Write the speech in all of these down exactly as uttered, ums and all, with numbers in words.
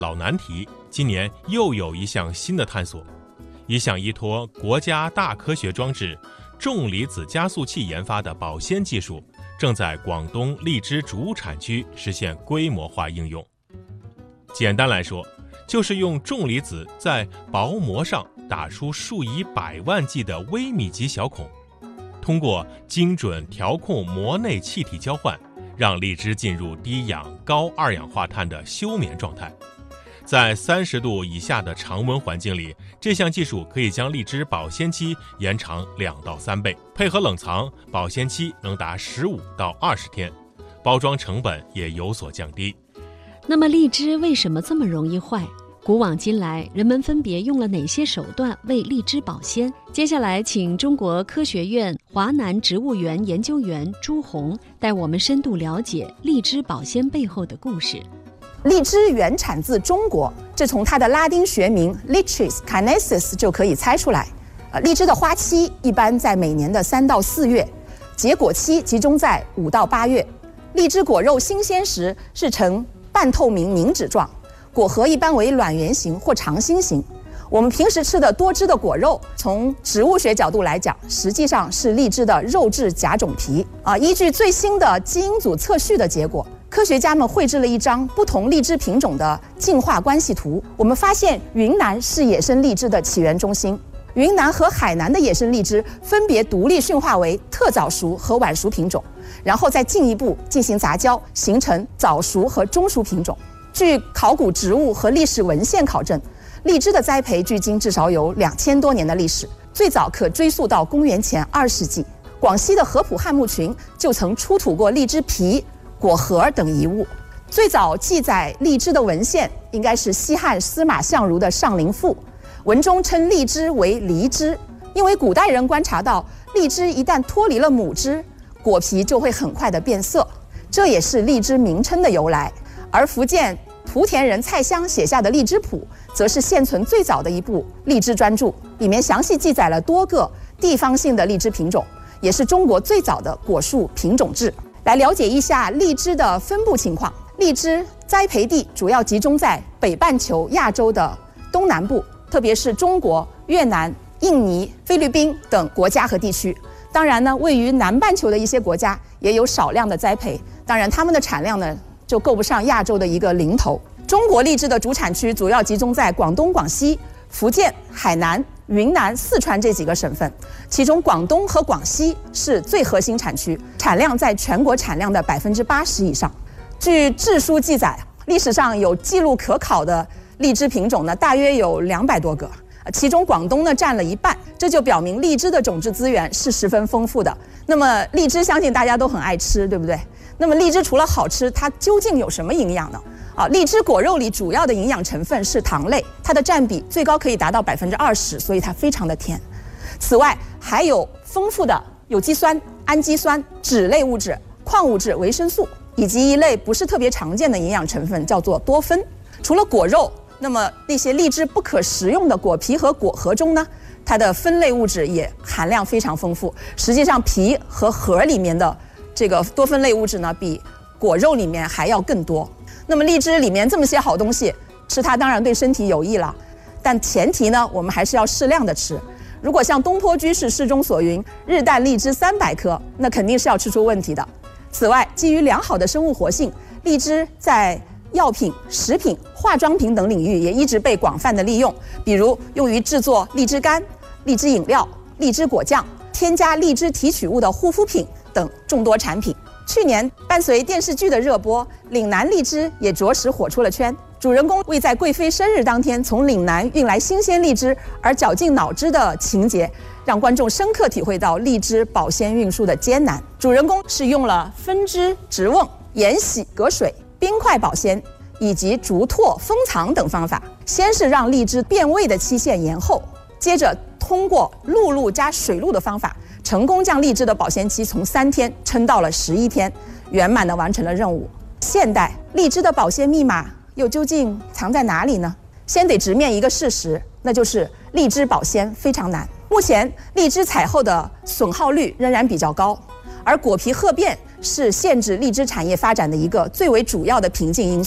老难题，今年又有一项新的探索。一项依托国家大科学装置重离子加速器研发的保鲜技术，正在广东荔枝主产区实现规模化应用。简单来说，就是用重离子在薄膜上打出数以百万计的微米级小孔，通过精准调控膜内气体交换，让荔枝进入低氧高二氧化碳的休眠状态。在三十度以下的常温环境里，这项技术可以将荔枝保鲜期延长两到三倍，配合冷藏，保鲜期能达十五到二十天，包装成本也有所降低。 那么荔枝为什么这么容易坏？古往今来，人们分别用了哪些手段为荔枝保鲜？接下来，请中国科学院华南植物园研究员朱红带我们深度了解荔枝保鲜背后的故事。 荔枝原产自中国，这从它的拉丁学名 Lychis canesis 就可以猜出来。呃，荔枝的花期一般在每年的三到四月，结果期集中在五到八月。荔枝果肉新鲜时是呈半透明凝脂状，果核一般为卵圆形或长心形。我们平时吃的多汁的果肉，从植物学角度来讲，实际上是荔枝的肉质假种皮啊。依据最新的基因组测序的结果，科学家们绘制了一张不同荔枝品种的进化关系图。我们发现云南是野生荔枝的起源中心，云南和海南的野生荔枝分别独立驯化为特早熟和晚熟品种，然后再进一步进行杂交，形成早熟和中熟品种。据考古植物和历史文献考证，荔枝的栽培距今至少有两千多年的历史，最早可追溯到公元前二世纪。广西的合浦汉墓群就曾出土过荔枝皮、果核等遗物。最早记载荔枝的文献应该是西汉司马相如的《上林赋》，文中称荔枝为梨枝，因为古代人观察到荔枝一旦脱离了母枝，果皮就会很快的变色，这也是荔枝名称的由来。而福建莆田人蔡襄写下的《荔枝谱》则是现存最早的一部荔枝专著，里面详细记载了多个地方性的荔枝品种，也是中国最早的果树品种志。来了解一下荔枝的分布情况。荔枝栽培地主要集中在北半球亚洲的东南部，特别是中国、越南、印尼、菲律宾等国家和地区。当然呢，位于南半球的一些国家也有少量的栽培，当然它们的产量呢就够不上亚洲的一个零头。中国荔枝的主产区主要集中在广东、广西、福建、海南、云南、四川这几个省份，其中广东和广西是最核心产区，产量在全国产量的百分之八十以上。据志书记载，历史上有记录可考的荔枝品种呢，大约有两百多个，其中广东呢占了一半，这就表明荔枝的种质资源是十分丰富的。那么荔枝相信大家都很爱吃，对不对？那么荔枝除了好吃，它究竟有什么营养呢？啊，荔枝果肉里主要的营养成分是糖类，它的占比最高可以达到百分之二十，所以它非常的甜。此外，还有丰富的有机酸、氨基酸、脂类物质、矿物质、维生素，以及一类不是特别常见的营养成分，叫做多酚。除了果肉，那么那些荔枝不可食用的果皮和果核中呢，它的酚类物质也含量非常丰富。实际上，皮和核里面的这个多酚类物质呢，比果肉里面还要更多。那么荔枝里面这么些好东西，吃它当然对身体有益了，但前提呢，我们还是要适量的吃。如果像东坡居士诗中所云，日啖荔枝三百颗，那肯定是要吃出问题的。此外，基于良好的生物活性，荔枝在药品、食品、化妆品等领域也一直被广泛的利用，比如用于制作荔枝干、荔枝饮料、荔枝果酱、添加荔枝提取物的护肤品等众多产品。去年伴随电视剧的热播，岭南荔枝也着实火出了圈。主人公为在贵妃生日当天从岭南运来新鲜荔枝而绞尽脑汁的情节，让观众深刻体会到荔枝保鲜运输的艰难。主人公是用了分枝、直瓮、盐洗、隔水、冰块保鲜以及竹拓封藏等方法，先是让荔枝变味的期限延后，接着通过陆露加水露的方法，成功将荔枝的保鲜期从三天撑到了十一天，圆满地完成了任务。现代荔枝的保鲜密码又究竟藏在哪里呢？先得直面一个事实，那就是荔枝保鲜非常难。目前荔枝采后的损耗率仍然比较高，而果皮褐变是限制荔枝产业发展的一个最为主要的瓶颈因素。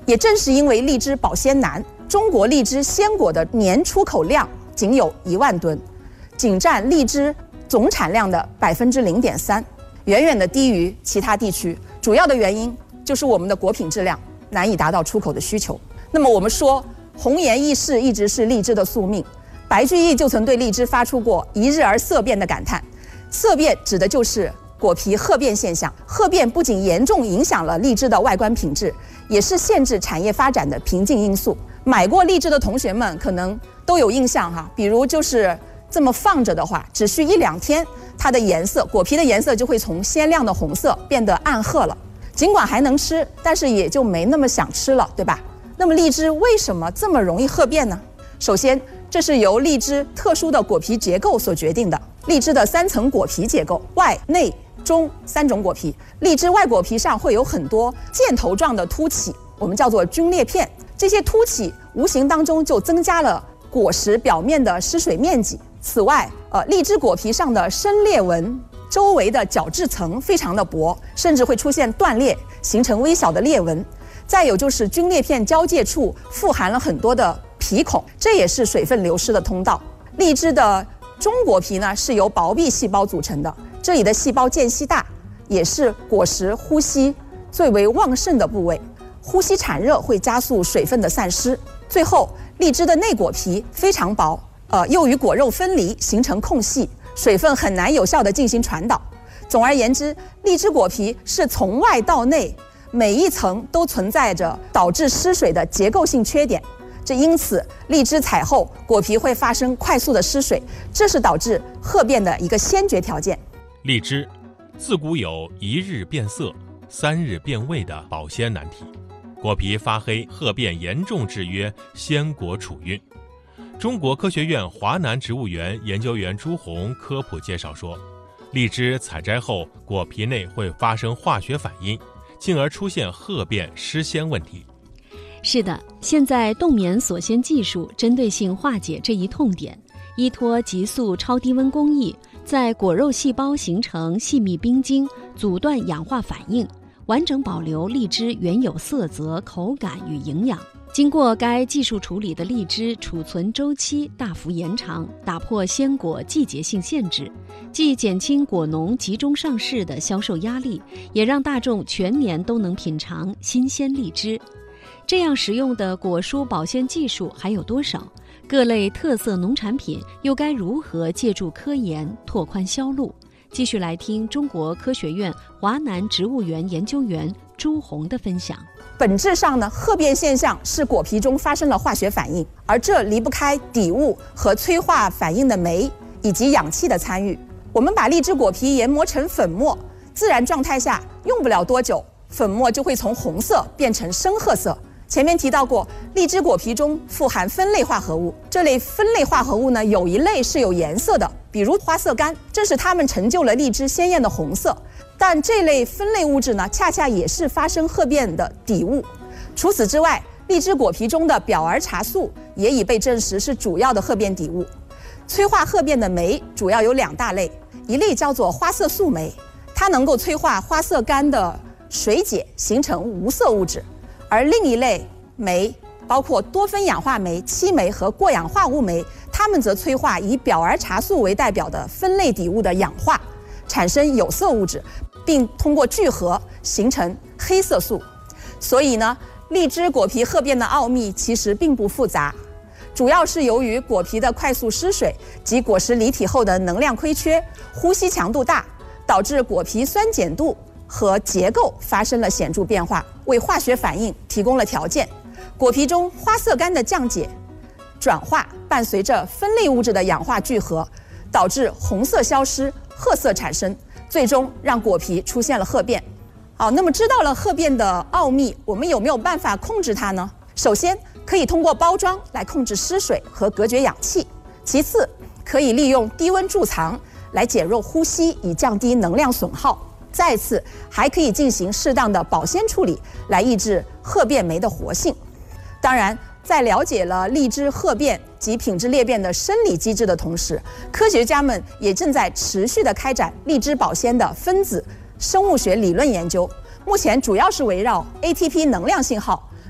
也正是因为荔枝保鲜难，中国荔枝鲜果的年出口量仅有一万吨，仅占荔枝总产量的百分之零点三，远远的低于其他地区。主要的原因就是我们的果品质量难以达到出口的需求。那么我们说红颜易逝一直是荔枝的宿命，白居易就曾对荔枝发出过一日而色变的感叹。色变指的就是果皮褐变现象，褐变不仅严重影响了荔枝的外观品质，也是限制产业发展的瓶颈因素。买过荔枝的同学们可能都有印象哈，比如就是这么放着的话，只需一两天，它的颜色，果皮的颜色就会从鲜亮的红色变得暗褐了。尽管还能吃，但是也就没那么想吃了，对吧？那么荔枝为什么这么容易褐变呢？首先，这是由荔枝特殊的果皮结构所决定的。荔枝的三层果皮结构，外、内、中三种果皮。荔枝外果皮上会有很多箭头状的凸起，我们叫做菌裂片。这些凸起无形当中就增加了果实表面的失水面积。此外，呃，荔枝果皮上的深裂纹周围的角质层非常的薄，甚至会出现断裂，形成微小的裂纹。再有就是菌裂片交界处富含了很多的皮孔，这也是水分流失的通道。荔枝的中果皮呢是由薄壁细胞组成的，这里的细胞间隙大，也是果实呼吸最为旺盛的部位。呼吸产热会加速水分的散失。最后，荔枝的内果皮非常薄，呃，又与果肉分离，形成空隙，水分很难有效地进行传导。总而言之，荔枝果皮是从外到内，每一层都存在着导致失水的结构性缺点。这因此，荔枝采后果皮会发生快速的失水，这是导致褐变的一个先决条件。 荔枝自古有一日变色、三日变味的保鲜难题，果皮发黑、褐变严重制约鲜果储运。中国科学院华南植物园研究员朱红科普介绍说，荔枝采摘后果皮内会发生化学反应，进而出现褐变失鲜问题。 是的，现在冻棉锁鲜技术针对性化解这一痛点，依托急速超低温工艺，在果肉细胞形成细密冰晶，阻断氧化反应，完整保留荔枝原有色泽、口感与营养。经过该技术处理的荔枝储存周期大幅延长，打破鲜果季节性限制，既减轻果农集中上市的销售压力，也让大众全年都能品尝新鲜荔枝。这样实用的果蔬保鲜技术还有多少？各类特色农产品又该如何借助科研拓宽销路？继续来听中国科学院华南植物园研究员朱红的分享。 本质上呢，褐变现象是果皮中发生了化学反应，而这离不开底物和催化反应的酶以及氧气的参与。我们把荔枝果皮研磨成粉末，自然状态下用不了多久，粉末就会从红色变成深褐色。前面提到过，荔枝果皮中富含酚类化合物，这类酚类化合物呢，有一类是有颜色的，比如花色苷，正是它们成就了荔枝鲜艳的红色。但这类酚类物质呢，恰恰也是发生褐变的底物。除此之外，荔枝果皮中的表儿茶素也已被证实是主要的褐变底物。催化褐变的酶主要有两大类，一类叫做花色素酶，它能够催化花色苷的水解，形成无色物质。而另一类酶包括多酚氧化酶、漆酶和过氧化物酶，它们则催化以表儿茶素为代表的酚类底物的氧化，产生有色物质，并通过聚合形成黑色素。所以呢，荔枝果皮褐变的奥秘其实并不复杂，主要是由于果皮的快速失水及果实离体后的能量亏缺、呼吸强度大，导致果皮酸碱度和结构发生了显著变化，为化学反应提供了条件。果皮中花色苷的降解、转化伴随着酚类物质的氧化聚合，导致红色消失、褐色产生，最终让果皮出现了褐变。好，那么知道了褐变的奥秘，我们有没有办法控制它呢？首先，可以通过包装来控制失水和隔绝氧气；其次，可以利用低温贮藏来减弱呼吸，以降低能量损耗。再次，还可以进行适当的保鲜处理，来抑制褐变酶的活性。当然，在了解了荔枝褐变及品质裂变的生理机制的同时，科学家们也正在持续地开展荔枝保鲜的分子生物学理论研究。目前主要是围绕 A T P 能量信号、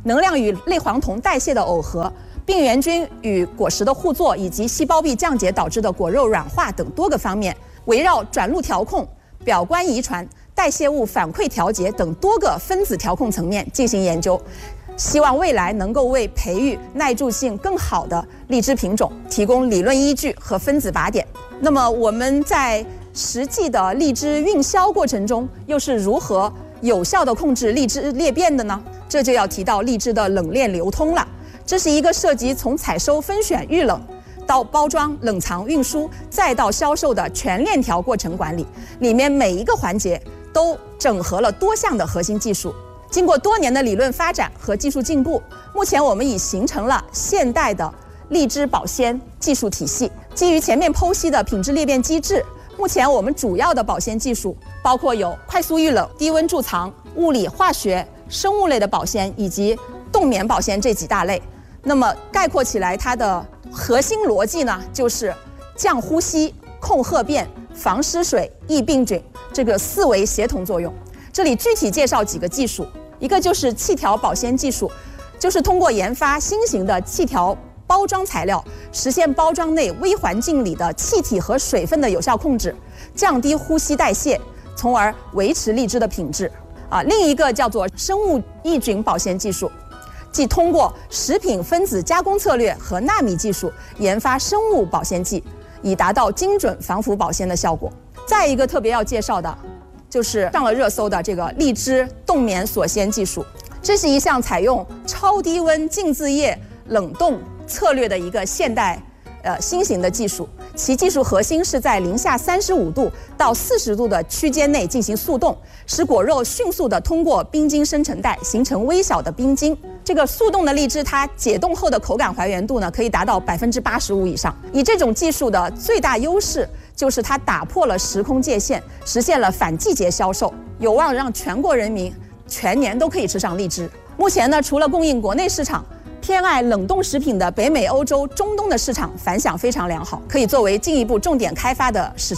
能量与类黄酮代谢的耦合、病原菌与果实的互作，以及细胞壁降解导致的果肉软化等多个方面，围绕转录调控、表观遗传、代谢物反馈调节等多个分子调控层面进行研究，希望未来能够为培育耐贮性更好的荔枝品种提供理论依据和分子靶点。那么我们在实际的荔枝运销过程中，又是如何有效地控制荔枝裂变的呢？这就要提到荔枝的冷链流通了。这是一个涉及从采收、分选、预冷到包装、冷藏、运输，再到销售的全链条过程管理，里面每一个环节都整合了多项的核心技术。经过多年的理论发展和技术进步，目前我们已形成了现代的荔枝保鲜技术体系。基于前面剖析的品质裂变机制，目前我们主要的保鲜技术包括有快速预冷、低温贮藏、物理、化学、生物类的保鲜以及冻棉保鲜这几大类。那么概括起来，它的核心逻辑呢，就是降呼吸、控褐变、防失水、抑病菌这个四维协同作用。这里具体介绍几个技术，一个就是气条保鲜技术，就是通过研发新型的气条包装材料，实现包装内微环境里的气体和水分的有效控制，降低呼吸代谢，从而维持荔枝的品质。啊，另一个叫做生物抑菌保鲜技术，即通过食品分子加工策略和纳米技术研发生物保鲜剂，以达到精准防腐保鲜的效果。再一个特别要介绍的，就是上了热搜的这个荔枝冻棉锁鲜技术。这是一项采用超低温浸渍液冷冻策略的一个现代呃新型的技术，其技术核心是在零下三十五度到四十度的区间内进行速冻，使果肉迅速地通过冰晶生成带形成微小的冰晶。这个速冻的荔枝，它解冻后的口感还原度呢，可以达到百分之八十五以上。以这种技术的最大优势就是它打破了时空界限，实现了反季节销售，有望让全国人民全年都可以吃上荔枝。目前呢，除了供应国内市场，偏爱冷冻食品的北美、欧洲、中东的市场反响非常良好，可以作为进一步重点开发的市场。